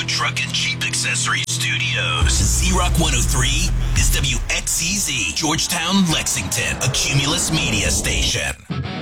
Food Truck and Jeep Accessory Studios. Z-Rock 103 is WXCZ, Georgetown, Lexington, a Cumulus media station.